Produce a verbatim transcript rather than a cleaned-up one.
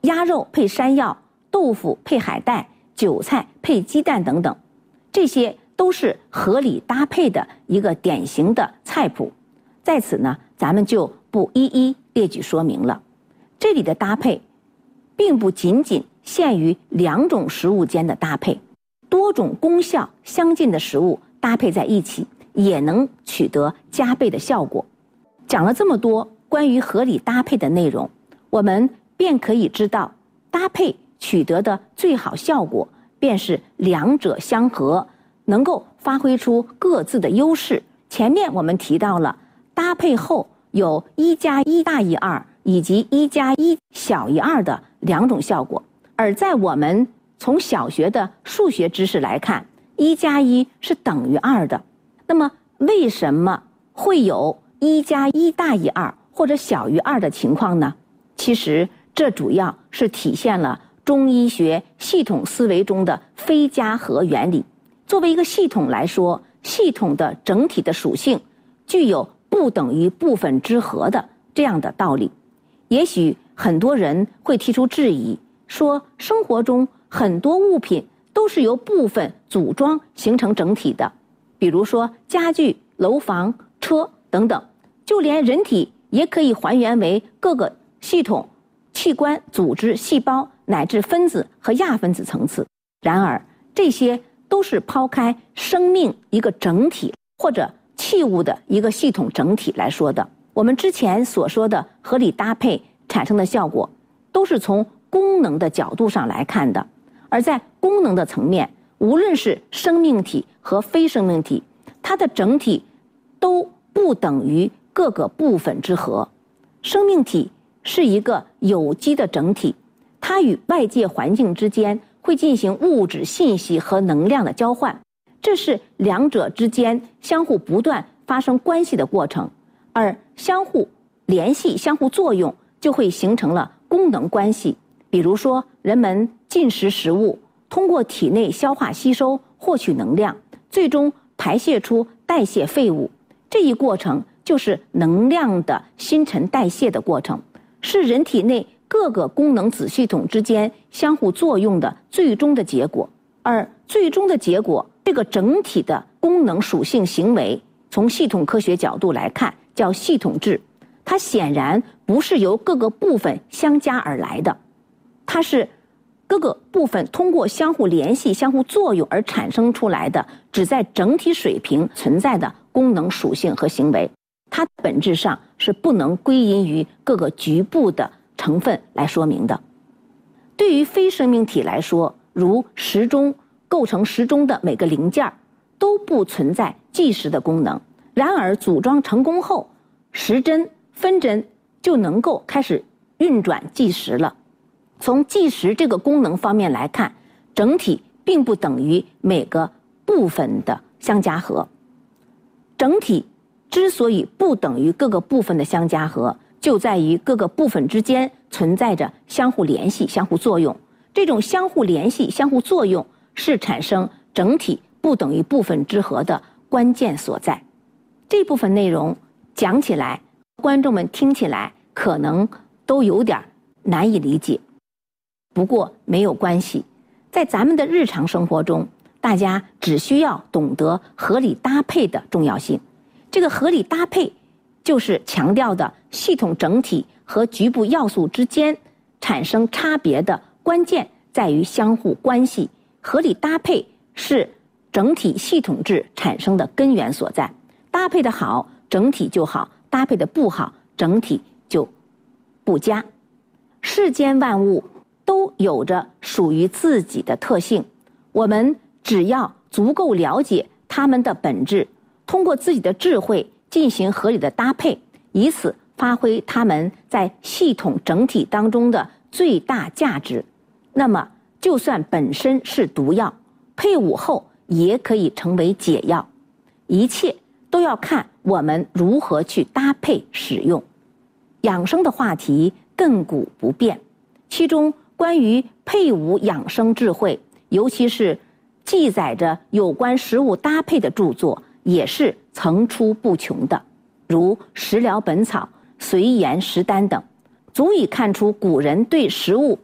鸭肉配山药，豆腐配海带，韭菜配鸡蛋等等，这些都是合理搭配的一个典型的菜谱。在此呢，咱们就不一一列举说明了。这里的搭配并不仅仅限于两种食物间的搭配，多种功效相近的食物搭配在一起，也能取得加倍的效果。讲了这么多关于合理搭配的内容，我们便可以知道，搭配取得的最好效果便是两者相合，能够发挥出各自的优势。前面我们提到了搭配后有一加一大于二以及一加一小于二的两种效果，而在我们从小学的数学知识来看，一加一是等于二的。那么为什么会有一加一大于二或者小于二的情况呢？其实这主要是体现了中医学系统思维中的非加和原理。作为一个系统来说，系统的整体的属性具有不等于部分之和的这样的道理。也许很多人会提出质疑，说生活中很多物品都是由部分组装形成整体的，比如说家具、楼房、车等等，就连人体也可以还原为各个系统、器官、组织、细胞乃至分子和亚分子层次。然而这些都是抛开生命一个整体或者器物的一个系统整体来说的。我们之前所说的合理搭配产生的效果，都是从功能的角度上来看的。而在功能的层面，无论是生命体和非生命体，它的整体都不等于各个部分之和。生命体是一个有机的整体，它与外界环境之间会进行物质、信息和能量的交换，这是两者之间相互不断发生关系的过程。而相互联系、相互作用，就会形成了功能关系。比如说，人们进食食物，通过体内消化吸收获取能量，最终排泄出代谢废物。这一过程就是能量的新陈代谢的过程，是人体内各个功能子系统之间相互作用的最终的结果。而最终的结果，这个整体的功能属性行为，从系统科学角度来看，叫系统质。它显然不是由各个部分相加而来的，它是各个部分通过相互联系、相互作用而产生出来的，只在整体水平存在的功能属性和行为。它本质上是不能归因于各个局部的成分来说明的。对于非生命体来说，如时钟构成时钟的每个零件都不存在计时的功能，然而组装成功后，时针、分针就能够开始运转计时了。从计时这个功能方面来看，整体并不等于每个部分的相加和。整体之所以不等于各个部分的相加和，就在于各个部分之间存在着相互联系、相互作用。这种相互联系、相互作用是产生整体不等于部分之和的关键所在。这部分内容讲起来，观众们听起来可能都有点难以理解。不过没有关系，在咱们的日常生活中，大家只需要懂得合理搭配的重要性。这个合理搭配就是强调的系统整体和局部要素之间产生差别的关键在于相互关系。合理搭配是整体系统质产生的根源所在。搭配的好，整体就好；搭配的不好，整体就不佳。世间万物都有着属于自己的特性，我们只要足够了解它们的本质，通过自己的智慧进行合理的搭配，以此发挥它们在系统整体当中的最大价值，那么就算本身是毒药，配伍后也可以成为解药。一切都要看我们如何去搭配使用。养生的话题亘古不变，其中关于配伍养生智慧，尤其是记载着有关食物搭配的著作，也是层出不穷的，如《食疗本草》《随言食单》等，足以看出古人对食物